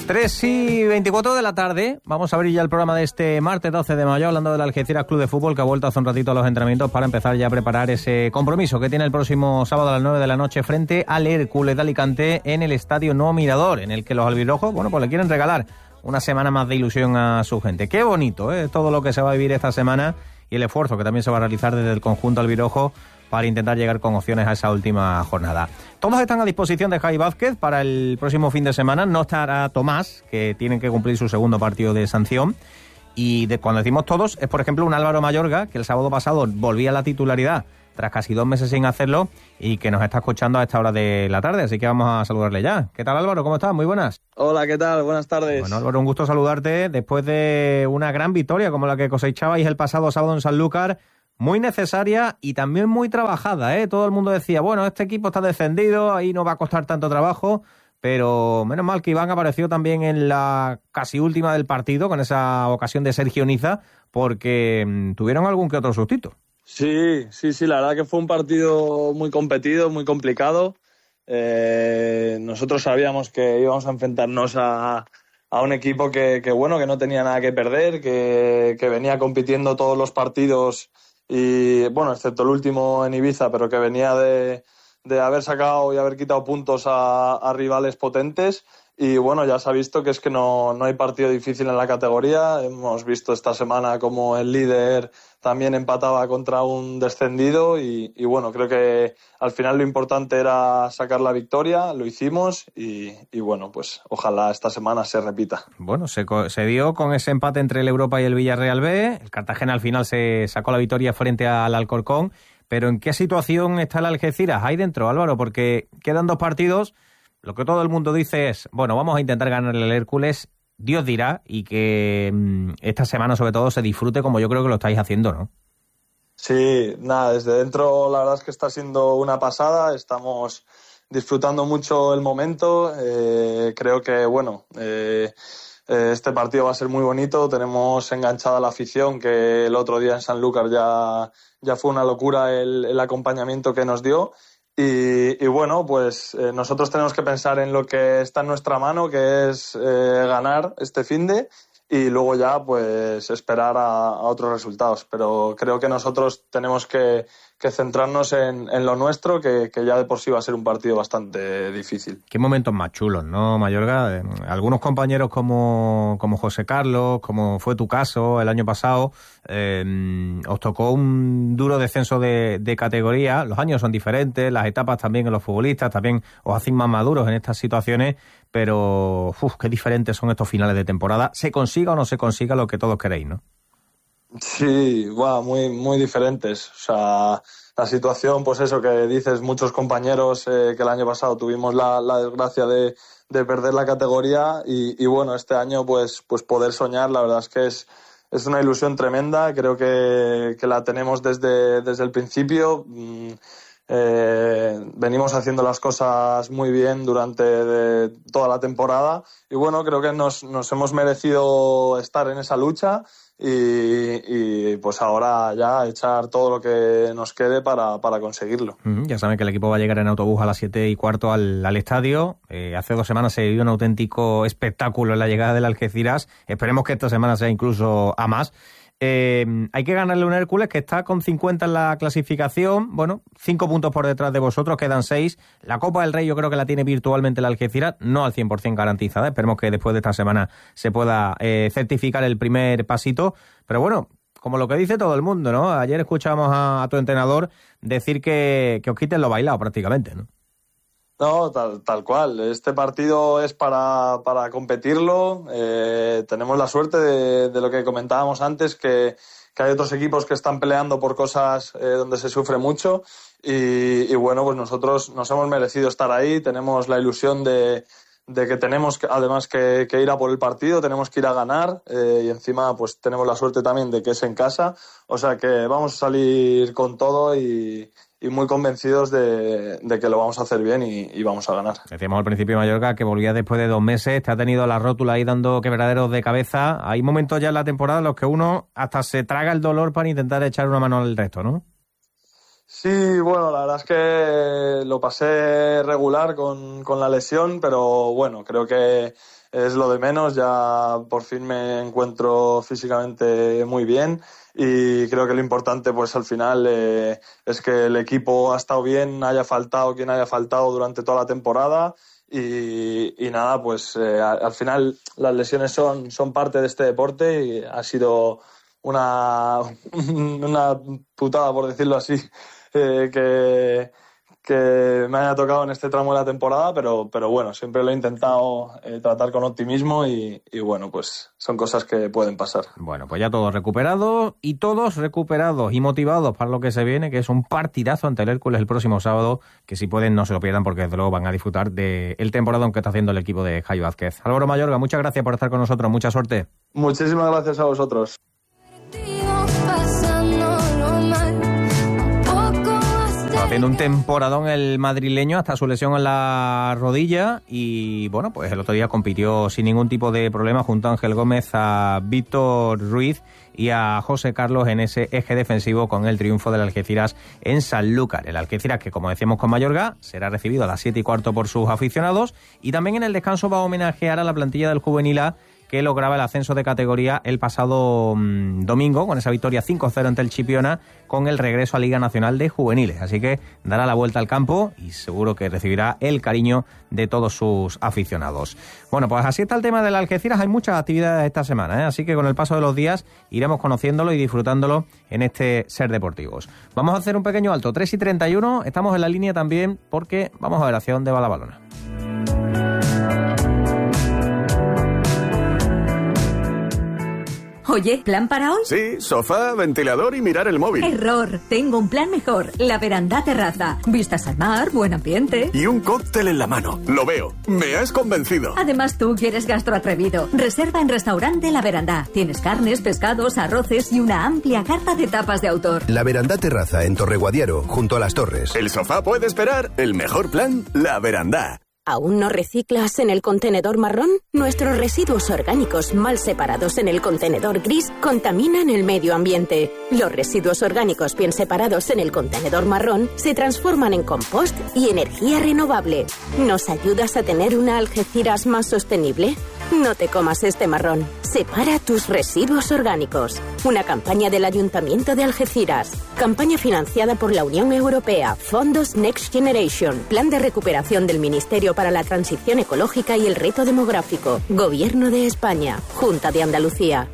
3:24 de la tarde, vamos a abrir ya el programa de este martes 12 de mayo hablando del Algeciras Club de Fútbol, que ha vuelto hace un ratito a los entrenamientos para empezar ya a preparar ese compromiso que tiene el próximo sábado a las 9 de la noche frente al Hércules de Alicante en el Estadio Nuevo Mirador, en el que los albirrojos, bueno, pues le quieren regalar una semana más de ilusión a su gente. Qué bonito, todo lo que se va a vivir esta semana y el esfuerzo que también se va a realizar desde el conjunto albirrojo para intentar llegar con opciones a esa última jornada. Todos están a disposición de Javi Vázquez para el próximo fin de semana. No estará Tomás, que tiene que cumplir su segundo partido de sanción. Y cuando decimos todos, es por ejemplo un Álvaro Mayorga, que el sábado pasado volvía a la titularidad tras casi 2 meses sin hacerlo y que nos está escuchando a esta hora de la tarde. Así que vamos a saludarle ya. ¿Qué tal, Álvaro? ¿Cómo estás? Muy buenas. Hola, ¿qué tal? Buenas tardes. Bueno, Álvaro, un gusto saludarte después de una gran victoria como la que cosechabais el pasado sábado en Sanlúcar. Muy necesaria y también muy trabajada, ¿eh? Todo el mundo decía, bueno, este equipo está descendido, ahí no va a costar tanto trabajo, pero menos mal que Iván apareció también en la casi última del partido, con esa ocasión de Sergio Niza, porque tuvieron algún que otro sustito. Sí, la verdad que fue un partido muy competido, muy complicado. Nosotros sabíamos que íbamos a enfrentarnos a un equipo que no tenía nada que perder, que venía compitiendo todos los partidos y, bueno, excepto el último en Ibiza, pero que venía de haber sacado y haber quitado puntos a rivales potentes. Y, bueno, ya se ha visto que es que no hay partido difícil en la categoría. Hemos visto esta semana como el líder también empataba contra un descendido y bueno, creo que al final lo importante era sacar la victoria, lo hicimos y bueno, pues ojalá esta semana se repita. Bueno, se dio con ese empate entre el Europa y el Villarreal B. El Cartagena al final se sacó la victoria frente al Alcorcón. Pero ¿en qué situación está el Algeciras ahí dentro, Álvaro? Porque quedan 2 partidos. Lo que todo el mundo dice es, bueno, vamos a intentar ganarle al Hércules, Dios dirá, y que esta semana sobre todo se disfrute como yo creo que lo estáis haciendo, ¿no? Sí, nada, desde dentro la verdad es que está siendo una pasada, estamos disfrutando mucho el momento, creo que, bueno, este partido va a ser muy bonito, tenemos enganchada la afición, que el otro día en Sanlúcar ya fue una locura el acompañamiento que nos dio. Y bueno, pues nosotros tenemos que pensar en lo que está en nuestra mano, que es ganar este finde y luego ya pues esperar a otros resultados. Pero creo que nosotros tenemos que centrarnos en lo nuestro, que ya de por sí va a ser un partido bastante difícil. Qué momentos más chulos, ¿no, Mayorga? Algunos compañeros como José Carlos, como fue tu caso el año pasado, os tocó un duro descenso de categoría. Los años son diferentes, las etapas también en los futbolistas, también os hacen más maduros en estas situaciones, pero qué diferentes son estos finales de temporada, se consiga o no se consiga lo que todos queréis, ¿no? Sí, muy, muy diferentes. O sea, la situación, pues eso que dices, muchos compañeros que el año pasado tuvimos la desgracia de perder la categoría y bueno, este año pues poder soñar, la verdad es que es una ilusión tremenda. Creo que la tenemos desde el principio. Venimos haciendo las cosas muy bien durante toda la temporada y bueno, creo que nos hemos merecido estar en esa lucha y pues ahora ya echar todo lo que nos quede para conseguirlo. Ya saben que el equipo va a llegar en autobús a las 7:15 al estadio. Hace 2 semanas se vivió un auténtico espectáculo en la llegada del Algeciras. Esperemos que esta semana sea incluso a más. Hay que ganarle a un Hércules que está con 50 en la clasificación, bueno, 5 puntos por detrás de vosotros, quedan 6. La Copa del Rey yo creo que la tiene virtualmente el Algeciras, no al 100% garantizada. Esperemos que después de esta semana se pueda certificar el primer pasito, pero bueno, como lo que dice todo el mundo, ¿no? Ayer escuchábamos a tu entrenador decir que os quiten lo bailado prácticamente, ¿no? No, tal cual. Este partido es para competirlo. Tenemos la suerte de lo que comentábamos antes, que hay otros equipos que están peleando por cosas donde se sufre mucho. Y bueno, pues nosotros nos hemos merecido estar ahí. Tenemos la ilusión de que tenemos además que ir a por el partido, tenemos que ir a ganar y encima pues tenemos la suerte también de que es en casa. O sea que vamos a salir con todo y muy convencidos de que lo vamos a hacer bien y vamos a ganar. Decíamos al principio, Mayorga, que volvía después de 2 meses, te ha tenido la rótula ahí dando quebraderos de cabeza. Hay momentos ya en la temporada en los que uno hasta se traga el dolor para intentar echar una mano al resto, ¿no? Sí, bueno, la verdad es que lo pasé regular con la lesión, pero bueno, creo que es lo de menos. Ya por fin me encuentro físicamente muy bien y creo que lo importante pues al final es que el equipo ha estado bien, haya faltado quien haya faltado durante toda la temporada y nada, pues al final las lesiones son parte de este deporte y ha sido una putada, por decirlo así, que me haya tocado en este tramo de la temporada, pero bueno, siempre lo he intentado tratar con optimismo y bueno, pues son cosas que pueden pasar. Bueno, pues ya todos recuperados y motivados para lo que se viene, que es un partidazo ante el Hércules el próximo sábado, que si pueden no se lo pierdan porque desde luego van a disfrutar del temporadón que está haciendo el equipo de Javi Vázquez. Álvaro Mayorga, muchas gracias por estar con nosotros, mucha suerte. Muchísimas gracias a vosotros. Haciendo un temporadón el madrileño hasta su lesión en la rodilla y bueno, pues el otro día compitió sin ningún tipo de problema junto a Ángel Gómez, a Víctor Ruiz y a José Carlos en ese eje defensivo con el triunfo del Algeciras en Sanlúcar. El Algeciras que, como decíamos con Mayorga, será recibido a las 7:15 por sus aficionados y también en el descanso va a homenajear a la plantilla del Juvenil A que lograba el ascenso de categoría el pasado domingo con esa victoria 5-0 ante el Chipiona con el regreso a Liga Nacional de Juveniles. Así que dará la vuelta al campo y seguro que recibirá el cariño de todos sus aficionados. Bueno, pues así está el tema del Algeciras. Hay muchas actividades esta semana, así que con el paso de los días iremos conociéndolo y disfrutándolo en este Ser Deportivos. Vamos a hacer un pequeño alto, 3:31, estamos en la línea también porque vamos a ver hacia dónde va la balona. Oye, ¿plan para hoy? Sí, sofá, ventilador y mirar el móvil. Error, tengo un plan mejor. La Verandá Terraza. Vistas al mar, buen ambiente. Y un cóctel en la mano. Lo veo. Me has convencido. Además, tú quieres gastroatrevido. Reserva en Restaurante La Verandá. Tienes carnes, pescados, arroces y una amplia carta de tapas de autor. La Verandá Terraza en Torreguadiaro, junto a las Torres. El sofá puede esperar. El mejor plan, La Verandá. ¿Aún no reciclas en el contenedor marrón? Nuestros residuos orgánicos mal separados en el contenedor gris contaminan el medio ambiente. Los residuos orgánicos bien separados en el contenedor marrón se transforman en compost y energía renovable. ¿Nos ayudas a tener una Algeciras más sostenible? No te comas este marrón. Separa tus residuos orgánicos. Una campaña del Ayuntamiento de Algeciras. Campaña financiada por la Unión Europea, Fondos Next Generation, Plan de Recuperación del Ministerio para la Transición Ecológica y el Reto Demográfico, Gobierno de España, Junta de Andalucía.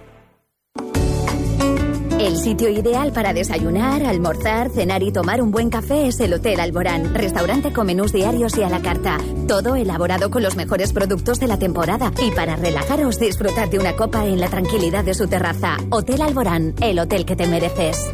El sitio ideal para desayunar, almorzar, cenar y tomar un buen café es el Hotel Alborán, restaurante con menús diarios y a la carta. Todo elaborado con los mejores productos de la temporada. Y para relajaros, disfrutad de una copa en la tranquilidad de su terraza. Hotel Alborán, el hotel que te mereces.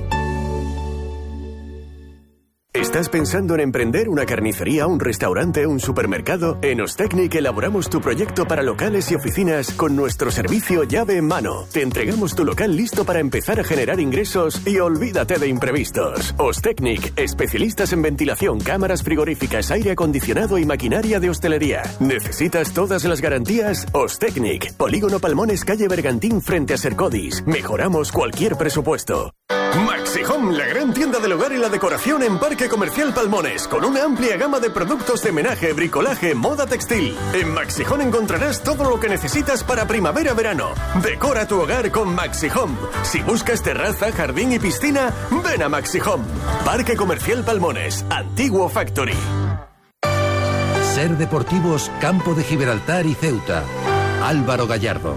¿Estás pensando en emprender una carnicería, un restaurante, un supermercado? En Ostecnic elaboramos tu proyecto para locales y oficinas con nuestro servicio llave en mano. Te entregamos tu local listo para empezar a generar ingresos y olvídate de imprevistos. Ostecnic, especialistas en ventilación, cámaras frigoríficas, aire acondicionado y maquinaria de hostelería. ¿Necesitas todas las garantías? Ostecnic, Polígono Palmones, calle Bergantín frente a Sercodis. Mejoramos cualquier presupuesto. Maxi Home, la gran tienda del hogar y la decoración en Parque Comercial Palmones, con una amplia gama de productos de menaje, bricolaje, moda textil. En Maxi Home encontrarás todo lo que necesitas para primavera-verano. Decora tu hogar con Maxi Home. Si buscas terraza, jardín y piscina, ven a Maxi Home. Parque Comercial Palmones, Antiguo Factory. Ser Deportivos, Campo de Gibraltar y Ceuta. Álvaro Gallardo.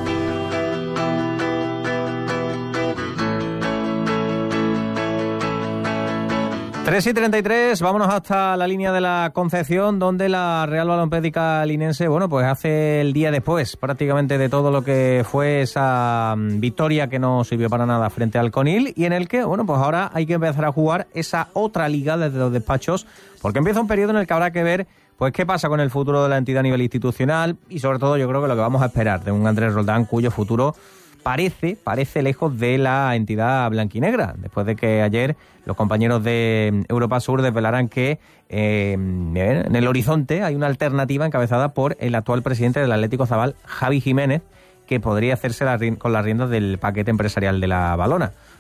Tres y 33, vámonos hasta la línea de la Concepción, donde la Real Balompédica Linense, bueno, pues hace el día después prácticamente de todo lo que fue esa victoria que no sirvió para nada frente al Conil y en el que, bueno, pues ahora hay que empezar a jugar esa otra liga desde los despachos, porque empieza un periodo en el que habrá que ver pues qué pasa con el futuro de la entidad a nivel institucional y sobre todo yo creo que lo que vamos a esperar de un Andrés Roldán cuyo futuro parece lejos de la entidad blanquinegra, después de que ayer los compañeros de Europa Sur desvelaran que en el horizonte hay una alternativa encabezada por el actual presidente del Atlético Zabal, Javi Jiménez, que podría hacerse con las riendas del paquete empresarial de la Valona.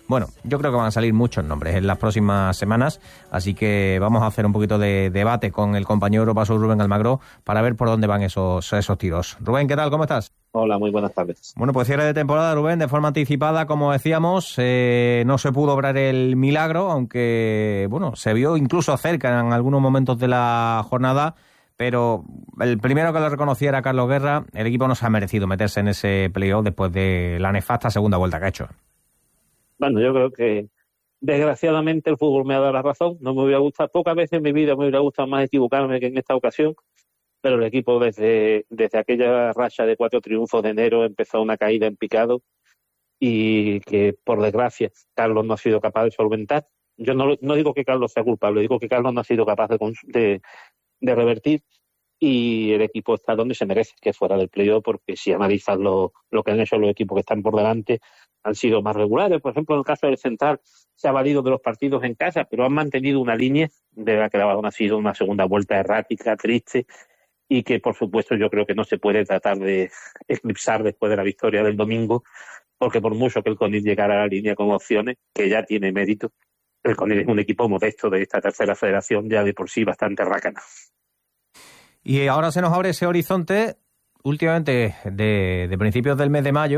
Bueno, yo creo que van a salir muchos nombres en las próximas semanas, así que vamos a hacer un poquito de debate con el compañero Europasur Rubén Almagro para ver por dónde van esos tiros. Rubén, ¿qué tal? ¿Cómo estás? Hola, muy buenas tardes. Bueno, pues cierre de temporada, Rubén, de forma anticipada, como decíamos, no se pudo obrar el milagro, aunque, bueno, se vio incluso cerca en algunos momentos de la jornada, pero el primero que lo reconociera era Carlos Guerra. El equipo no se ha merecido meterse en ese playoff después de la nefasta segunda vuelta que ha hecho. Bueno, yo creo que desgraciadamente el fútbol me ha dado la razón. No me hubiera gustado, pocas veces en mi vida me hubiera gustado más equivocarme que en esta ocasión, pero el equipo desde aquella racha de 4 triunfos de enero empezó una caída en picado y que, por desgracia, Carlos no ha sido capaz de solventar. Yo no digo que Carlos sea culpable, digo que Carlos no ha sido capaz de revertir, y el equipo está donde se merece, que es fuera del playoff, porque si analizas lo que han hecho los equipos que están por delante, han sido más regulares. Por ejemplo, en el caso del Central se ha valido de los partidos en casa, pero han mantenido una línea de la que ha sido una segunda vuelta errática, triste, y que por supuesto yo creo que no se puede tratar de eclipsar después de la victoria del domingo, porque por mucho que el Conil llegara a la línea con opciones, que ya tiene mérito, el Conil es un equipo modesto de esta tercera federación, ya de por sí bastante rácana. Y ahora se nos abre ese horizonte últimamente de principios del mes de mayo,